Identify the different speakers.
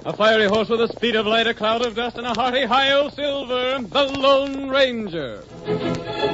Speaker 1: A fiery horse with the speed of light, a cloud of dust, and a hearty high-o silver, the Lone Ranger.